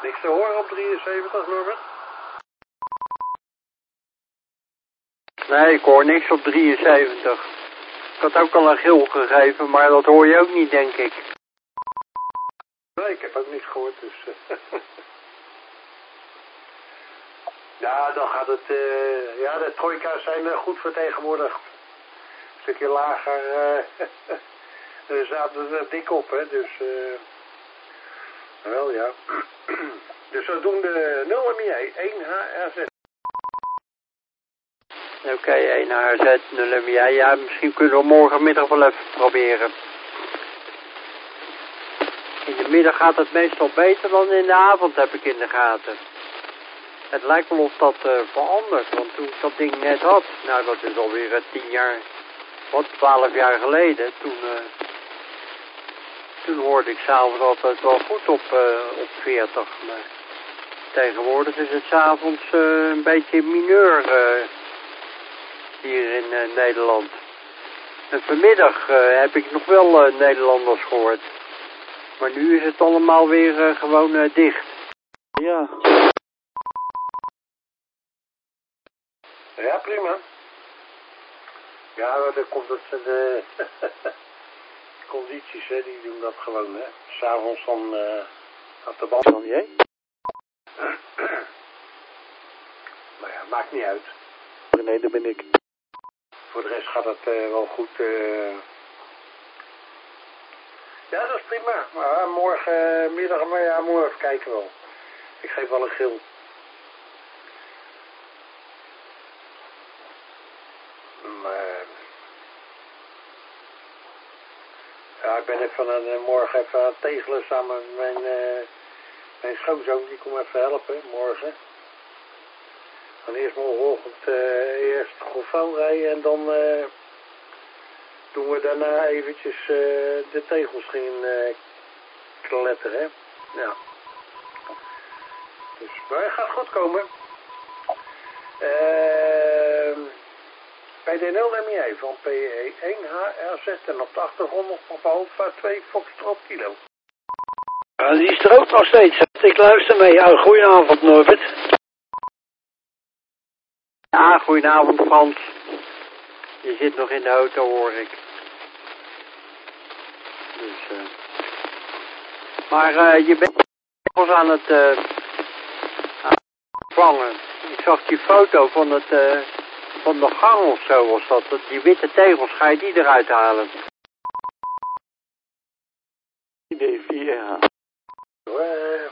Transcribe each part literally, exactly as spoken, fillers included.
Niks te horen op drieënzeventig, Norbert? Nee, ik hoor niks op drieënzeventig. Ik had ook al een gil gegeven, maar dat hoor je ook niet, denk ik. Nee, ik heb ook niks gehoord, dus... ja, dan gaat het... Uh, ja, de trojka's zijn uh, goed vertegenwoordigd. Een stukje lager... Uh, er zaten er dik op, hè, dus... Uh, wel, ja. Dus zodoende nul M I één H R Z. Oké, okay, één H R Z, nul M I. Ja, misschien kunnen we morgenmiddag wel even proberen. In de middag gaat het meestal beter dan in de avond, heb ik in de gaten. Het lijkt wel of dat uh, verandert, want toen ik dat ding net had, nou dat is alweer uh, tien jaar, wat, twaalf jaar geleden, toen, uh, toen hoorde ik s'avonds altijd wel goed op, uh, op veertig. Maar tegenwoordig is het s'avonds uh, een beetje mineur uh, hier in uh, Nederland. En vanmiddag uh, heb ik nog wel uh, Nederlanders gehoord. Maar nu is het allemaal weer uh, gewoon uh, dicht. Ja. Ja, prima. Ja, dan komt het de condities, hè, die doen dat gewoon, hè. S'avonds dan uh, op de bal. Van jij? Maar ja, maakt niet uit. Nee, dat ben ik. Voor de rest gaat het uh, wel goed. Uh... Ja, dat is prima. Maar uh, morgenmiddag, maar ja, morgen kijken we wel. Ik geef wel een gil. Maar... Ja, ik ben even aan, uh, morgen even aan het tegelen samen met mijn, uh, mijn schoonzoon. Die komt even helpen morgen. Dan eerst morgenochtend uh, eerst Goffel rijden en dan uh, doen we daarna eventjes uh, de tegels in uh, kletteren, hè. Ja. Dus, maar het gaat goed komen. Uh, bij de nul M I van P E één H R Z en op de achtergrond nog op Alpha twee Foxtrot Kilo. Ja, die is er ook nog steeds. Ik luister mee. Ja, goedenavond, Norbert. Ja, goedenavond Frans. Je zit nog in de auto, hoor ik. Dus, uh... Maar uh, je bent nog aan het uh, vangen. Ik zag die foto van, het, uh, van de gang of zo was dat. Die witte tegels, ga je die eruit halen? D vier H. Uh...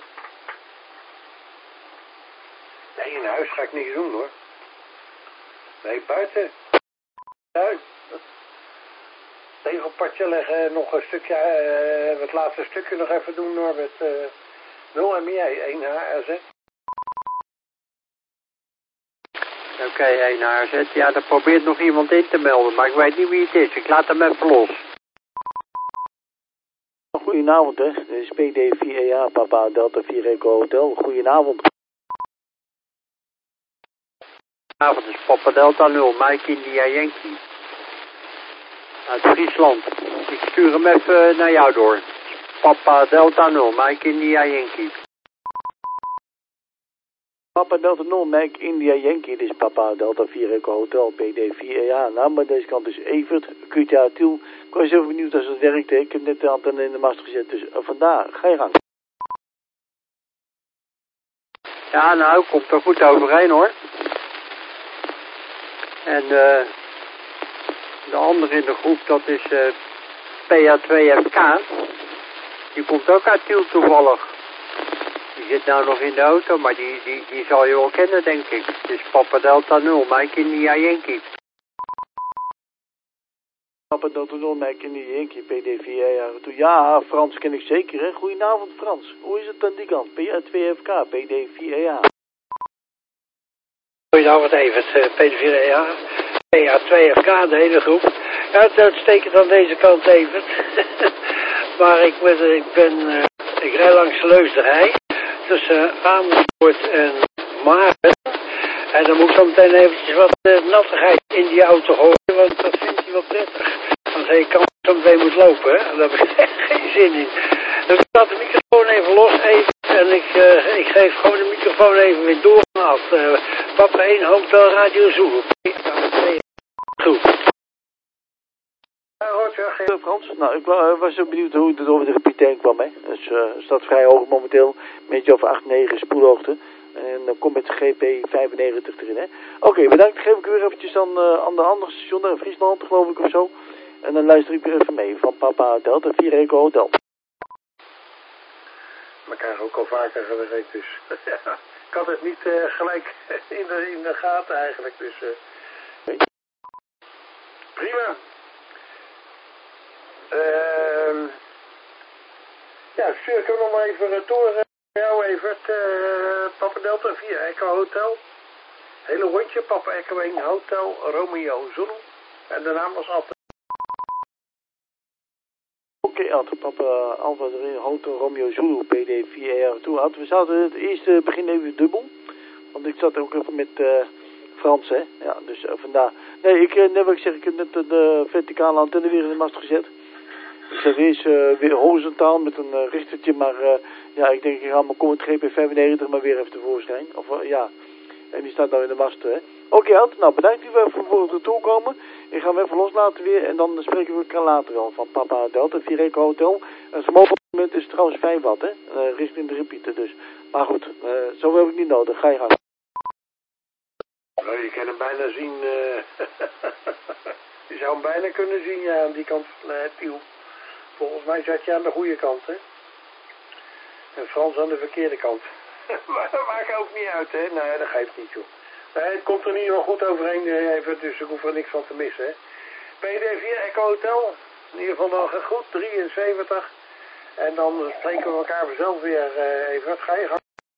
Nee, in huis ga ik niks doen, hoor. Nee, buiten. Thuis. Tegelpadje leggen, nog een stukje, uh, het laatste stukje nog even doen, Norbert. Uh, nul M I één H R Z. Oké, okay, één H R Z. Ja, daar probeert nog iemand in te melden, maar ik weet niet wie het is. Ik laat hem even los. Goedenavond, hè. Dit is P D vier E A, Papa Delta vier Eco Hotel. Goedenavond. Goedenavond, het is Papa Delta nul, Mike India Yankee. Uit Friesland. Ik stuur hem even naar jou door. Papa Delta nul, Mike India Yankee. Papa Delta nul, Mike India Yankee. Dit is Papa Delta vier Eco Hotel, P D vier E A. Nou, maar deze kant is Evert, Q T A Tiel. Ik was even benieuwd als het werkte. Ik heb net de antenne in de mast gezet, dus uh, vandaar. Ga je gang. Ja, nou, komt er goed overheen, hoor. En uh, de andere in de groep, dat is uh, P A twee F K. Die komt ook uit Tiel toevallig. Die zit nou nog in de auto, maar die, die, die zal je wel kennen, denk ik. Het is Papa Delta nul, Mike India Yankee. Papa Delta nul, Mike India Yankee, P D vier E A. Ja, Frans ken ik zeker, hè. Goedenavond, Frans. Hoe is het aan die kant? P A twee F K, P D vier E A. Goedenavond, Evert, P D vier E A. P A twee F K, de hele groep. Ja, het is uitstekend aan deze kant, Evert. Maar ik, moet, ik ben, uh, ik rij langs Leusderij, tussen uh, Amersfoort en Maren. En dan moet ik zo meteen eventjes wat uh, nattigheid in die auto gooien, want dat vindt hij wel prettig. Want hij kan zo meteen moet lopen, hè. Daar heb ik echt geen zin in. Dus ik laat de microfoon even los, even, en ik, uh, ik geef gewoon de microfoon even weer door aan Ad. Uh, Papa één Hotel Radio Zulu. Goed. Ja, Roger, geen... Frans, nou, ik uh, was zo benieuwd hoe het over de kapitein kwam, hè. Dus uh, staat vrij hoog momenteel, een beetje over acht, negen spoelhoogte. En dan komt met G P vijfennegentig erin, hè. Oké, okay, bedankt. Geef ik weer eventjes aan, uh, aan de andere station, in Friesland, geloof ik, of zo. En dan luister ik weer even mee van Papa Delta vier Eco Hotel. We krijgen ook al vaker gewerkt, dus ja, ik had het niet uh, gelijk in de, in de gaten eigenlijk, dus uh... prima. Uh, ja, stuur ik hem nog maar even retour uh, jou Evert, uh, Papa Delta vier Eco Hotel. Hele rondje, Papa Echo één Hotel Romeo Zulu. En de naam was altijd. Oké, okay, Ad, Papa Alpha Hotel Romeo Zulu, P D vier R toe. Ad, we zaten het eerste begin even dubbel. Want ik zat ook even met uh, Frans, hè. Ja, dus uh, vandaar. Nee, ik, uh, net wat ik zeg, ik heb net de verticale antenne weer in de mast gezet. Ik zat eerst uh, weer horizontaal met een uh, richtertje, maar uh, ja, ik denk ik ga mijn Comet G P vijfennegentig maar weer even tevoorschijn. Of uh, ja, en die staat nou in de mast, hè. Oké, okay, Ad, nou bedankt u even voor het retour komen. Ik ga hem even loslaten weer en dan spreken we elkaar later wel van Papa Delta vier Eco Hotel. En het moment is trouwens vijf watt, hè, uh, richting de repeater dus. Maar goed, uh, zo heb ik niet nodig, ga je gang. Oh, je kan hem bijna zien, uh... je zou hem bijna kunnen zien, ja, aan die kant van uh, Tiel. Volgens mij zat je aan de goede kant, hè. En Frans aan de verkeerde kant. Maar dat maakt ook niet uit, hè. Nee, dat geeft niet, joh. Nee, het komt er niet wel goed overheen, even, dus ik hoef er niks van te missen, hè. P D vier Eco Hotel, in ieder geval nog goed, drieënzeventig. En dan spreken we elkaar vanzelf weer, uh, even. Ga je gang.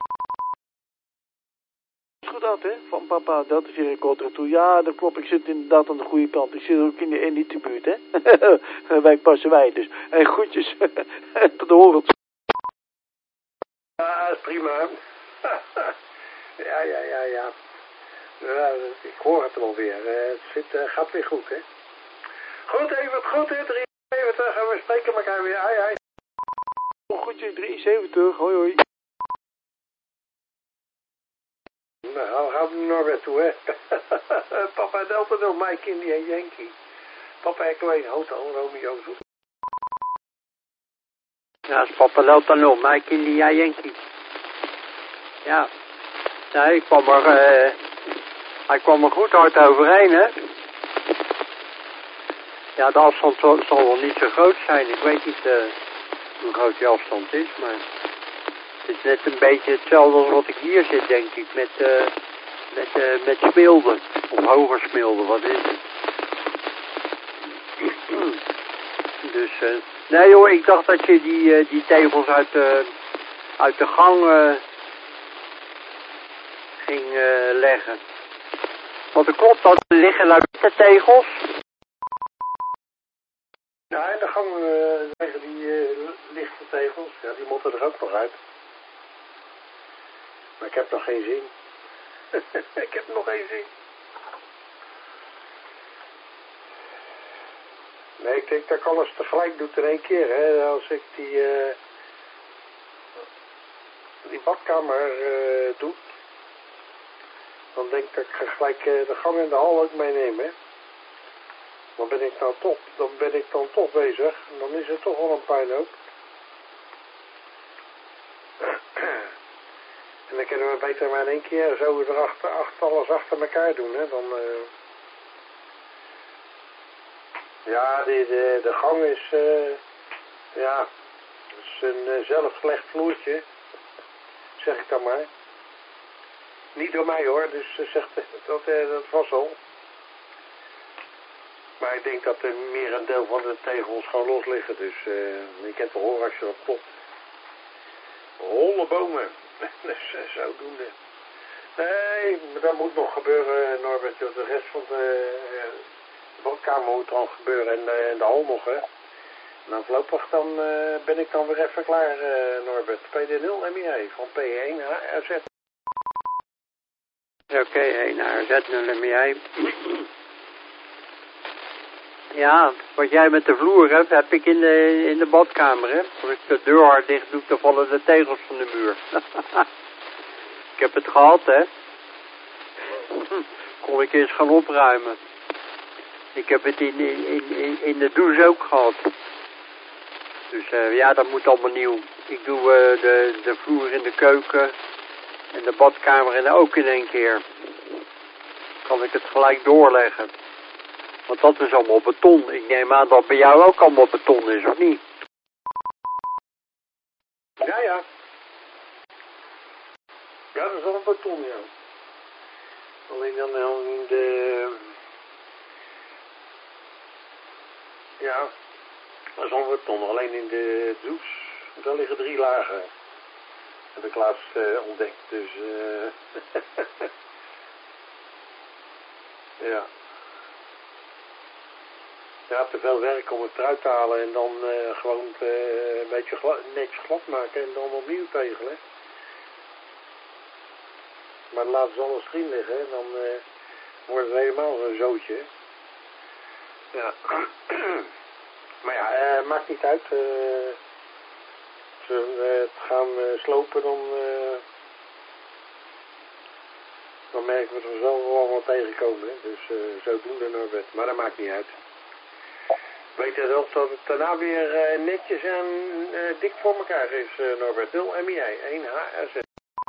Goed uit, hè, van Papa Delta vier Eco Hotel toe. Ja, dat klopt, ik zit inderdaad aan de goede kant. Ik zit ook in de Elitebuurt, hè. Wijk Passewij, dus. En groetjes, tot de horen. Ja, dat is prima. ja, ja, ja, ja. Ja, ik hoor het wel weer. Uh, het zit, uh, gaat weer goed, hè. Goed, even goed, hè. drieënzeventig en we spreken elkaar weer. Hai, hai. Goedje, drieënzeventig. Hoi, hoi. Nou, dan gaan we nu naar Norbert toe, hè. Papa Delta nul, Mike India Yankee. Papa Echo één Hotel Romeo Zulu. Ja, dat is Papa Delta nul, Mike India Yankee. Ja. Nee, ik kwam er... Uh... Hij kwam er goed hard overheen, hè. Ja, de afstand zal, zal wel niet zo groot zijn. Ik weet niet uh, hoe groot die afstand is, maar... Het is net een beetje hetzelfde als wat ik hier zit, denk ik. Met, uh, met, uh, met Smilde. Of hoger Smilde, wat is het? Dus, uh, nee joh, ik dacht dat je die, uh, die tegels uit, uh, uit de gang uh, ging uh, leggen. Want er klopt dat er liggen nou witte tegels. Ja, in de gang uh, liggen die uh, lichte tegels. Ja, die moeten er ook nog uit. Maar ik heb nog geen zin. ik heb nog geen zin. Nee, ik denk dat ik alles tegelijk doe in één keer. Hè. Als ik die, uh, die badkamer uh, doe, dan denk ik dat ik gelijk uh, de gang en de hal ook meeneem. Hè. Dan ben ik dan toch, dan ben ik dan toch bezig. En dan is het toch wel een puinhoop. En dan kunnen we beter maar in één keer zo erachter, achter, alles achter elkaar doen. Hè. Dan, uh... Ja, de, de, de gang is, uh, ja, is een uh, zelfgelegd vloertje. Zeg ik dan maar. Niet door mij hoor, dus uh, zegt, dat, uh, dat was al. Maar ik denk dat er meer een deel van de tegels gewoon los liggen. Dus uh, je kent wel horen als je dat klopt. Holle bomen. Dus uh, zodoende. Nee, maar dat moet nog gebeuren, Norbert. De rest van de, uh, de badkamer moet dan gebeuren en, uh, en de hal nog, hè. Nou, voorlopig dan uh, ben ik dan weer even klaar, uh, Norbert. P D nul M I E van P één H R Z. Oké, één H R Z nul M I E. Ja, wat jij met de vloer hebt, heb ik in de, in de badkamer, hè. Als ik de deur hard dicht doe, dan vallen de tegels van de muur. Ik heb het gehad, hè. Kon ik eens gaan opruimen. Ik heb het in, in, in, in de douche ook gehad. Dus uh, ja, dat moet allemaal nieuw. Ik doe uh, de, de vloer in de keuken en de badkamer en ook in één keer. Kan ik het gelijk doorleggen. Want dat is allemaal beton. Ik neem aan dat bij jou ook allemaal beton is, of niet? Ja, ja. Ja, dat is wel een beton, ja. Alleen dan in de... Ja, dat is wel een beton. Alleen in de douche, daar liggen drie lagen. Heb ik laatst uh, ontdekt, dus... Uh... ja. Ja, te veel werk om het eruit te halen en dan uh, gewoon uh, een beetje glad, netjes glad maken en dan opnieuw tegelen. Maar dan laten ze alles erin liggen en dan uh, wordt het helemaal een zootje. Ja. Maar ja, uh, maakt niet uit. Uh, als ze uh, het gaan uh, slopen, dan, uh, dan merken we er zelf wel wat tegenkomen. Hè? Dus uh, zodoende Norbert. Maar dat maakt niet uit. Weet je wel dat het daarna weer uh, netjes en uh, dik voor elkaar is, uh, Norbert. nul M I I, één H R Z.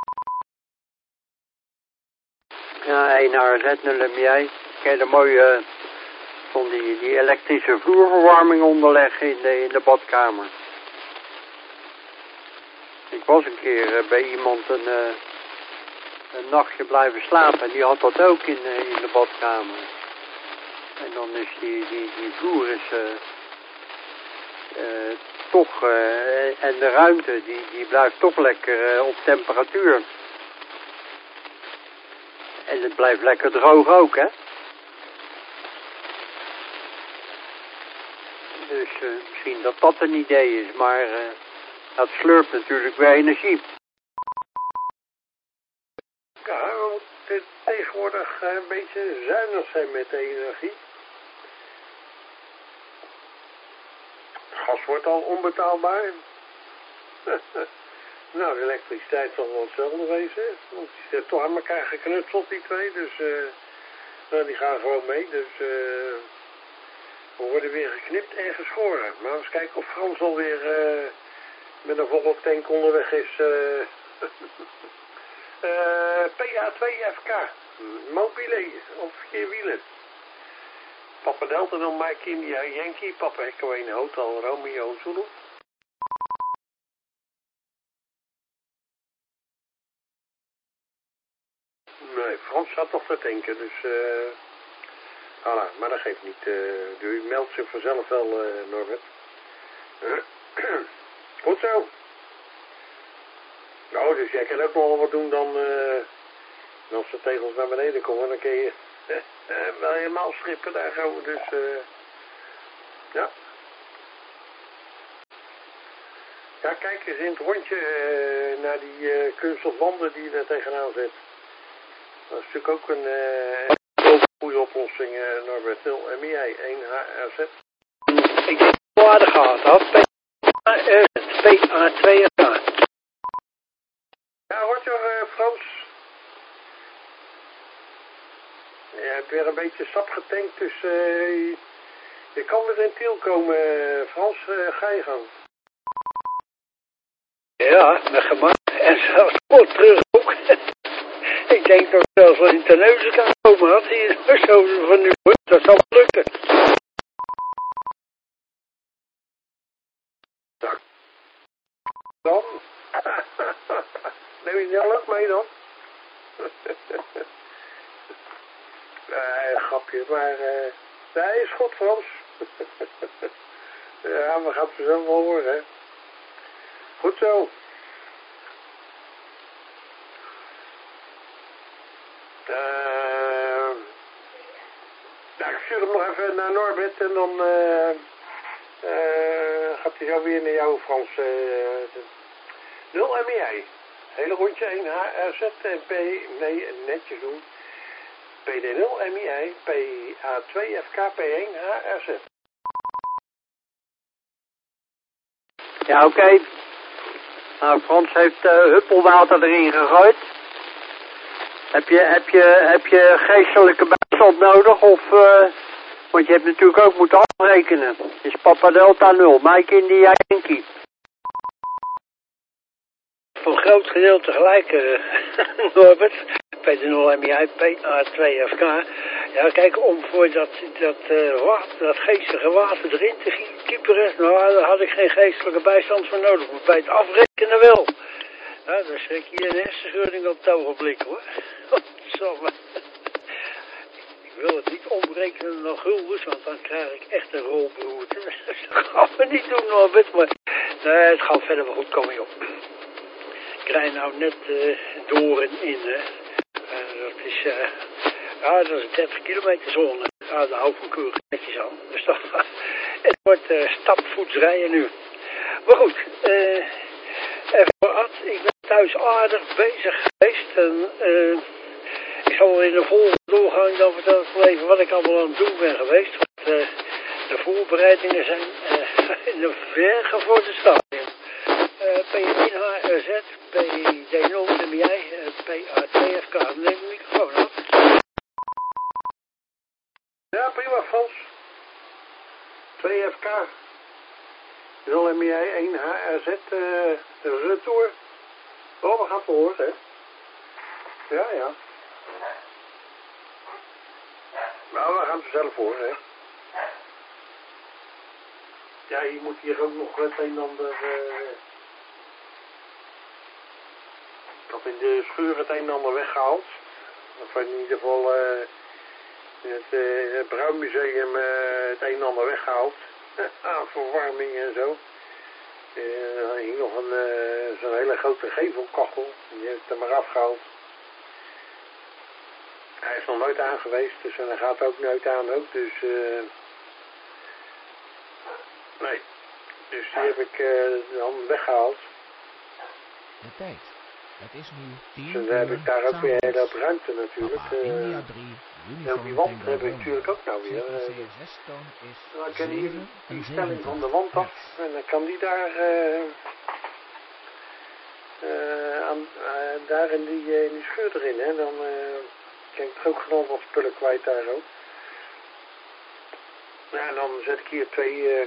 Ja, één H R Z, nul M I I. Kan je de mooie, uh, van die, die elektrische vloerverwarming onderleggen in de, in de badkamer. Ik was een keer uh, bij iemand een, uh, een nachtje blijven slapen en die had dat ook in, uh, in de badkamer. En dan is die, die, die vloer is uh, uh, toch, uh, en de ruimte, die, die blijft toch lekker uh, op temperatuur. En het blijft lekker droog ook, hè. Dus uh, misschien dat dat een idee is, maar uh, dat slurpt natuurlijk weer energie. Ja, we moeten tegenwoordig uh, een beetje zuinig zijn met de energie. Gas wordt al onbetaalbaar. Nou, de elektriciteit zal wel hetzelfde wezen. Want die zitten toch aan elkaar geknutseld, die twee. Dus uh, nou, die gaan gewoon mee. Dus uh, we worden weer geknipt en geschoren. Maar eens kijken of Frans alweer uh, met een volle tank onderweg is. Uh, uh, P A twee F K. Mobile op vier wielen. Papa Delta dan Mike India Yankee. Papa Echo één Hotel Romeo Zulu. Nee, Frans zat nog te denken, dus uh, voilà, maar dat geeft niet. Uh, u meldt zich vanzelf wel, uh, Norbert. Goed zo. Nou, dus jij kan ook nog wel wat doen dan, uh, en als de tegels naar beneden komen, dan kun je uh, wel helemaal schrippen daar zo, dus uh, ja. Ja, kijk eens in het rondje uh, naar die uh, kunststof wanden die je er tegenaan zet. Dat is natuurlijk ook een uh, goede oplossing, uh, Norbert. nul M I I, één H R Z. Ik heb het aardig gehad, hè? P A twee F K. Ja, hoort je, uh, Frans? Je hebt weer een beetje sap getankt, dus uh, je kan met een tiel komen, uh, Frans. Uh, ga je gang. Ja, met gemak. En zelfs kort terug ook. Ik denk dat zelfs wel in Terneuzen kan komen, had hij zo van nu. Dat zal lukken. Nou, dan? Neem je die al ook mee dan? Nee, grapje, maar uh, nee, is goed, Frans. Ja, we gaan het zo wel horen, hè. Goed zo. Uh, nou, ik stuur hem nog even naar Norbert en dan uh, uh, gaat hij zo weer naar jou, Frans. Uh, nul M I I. Hele rondje één H R Z en P, nee, netjes doen. P D nul M I I, P A twee F K P één H R Z. Ja, oké. Okay. Nou, Frans heeft uh, huppelwater erin gegooid. Heb je, heb je, heb je geestelijke bijstand nodig of... Uh, want je hebt natuurlijk ook moeten afrekenen. Is Papa Delta nul, Mike India Yankee. Voor een groot gedeelte gelijk, uh, Norbert. P nul M I, P A twee F K. Ja, kijk, om voor dat, dat, uh, water, dat geestige water erin te kieperen, nou, daar had ik geen geestelijke bijstand voor nodig. Maar bij het afrekenen wel. Nou, dan schrik je een hersenschudding op het ogenblik, hoor. Zo, ik wil het niet omrekenen naar guldens, want dan krijg ik echt een rolbehoefte. Dat gaan we niet doen, Norbert, maar nee, het gaat verder wel goed komen, joh. Ik rijd nou net uh, Doorn in, uh, uh, dat is, uh, ja, dat is een dertig kilometer zone. Ja, daar hou ik van keurig netjes aan. Dus dat, het wordt uh, stapvoets rijden nu. Maar goed, uh, even voor Ad, ik ben thuis aardig bezig geweest en uh, ik zal in de volgende doorgang dan vertellen even wat ik allemaal aan het doen ben geweest. Want uh, de voorbereidingen zijn uh, in een vergevorderd stadium. Uh, P één H R Z, P D nul M I, uh, P A twee F K. Neem de microfoon af. Ja, prima Frans. twee F K. nul M I één H R Z, uh, retour. Oh, we gaan het horen, hè. Ja, ja. Nou, we gaan het zelf horen, hè. Ja, je moet hier ook nog het een en ander... Uh... Ik had in de schuur het een en ander weggehaald. Of in ieder geval uh, in het, uh, het Brouwmuseum uh, het een en ander weggehaald. Aan verwarming en zo. Uh, er hing nog een uh, zo'n hele grote gevelkachel. Die heeft er maar afgehaald. Hij is nog nooit aan geweest, dus en hij gaat ook nooit aan ook. Dus uh, nee. Dus die heb ik uh, dan weggehaald. De tijd. Het is nu tien Dus dan heb ik daar ook weer een hele hoop ruimte natuurlijk. India Uh, drie, en op die wand heb ik natuurlijk ook nou weer. Uh, dan kan hier die stelling van de wand af en dan kan die daar, uh, uh, aan, uh, daar in die, uh, in die scheur erin. Hè. Dan uh, kan ik er ook gewoon wat spullen kwijt daar ook. Ja, en dan zet ik hier twee, uh,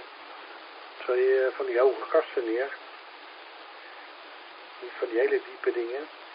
twee uh, van die hoge kasten neer. Niet van die hele diepe dingen.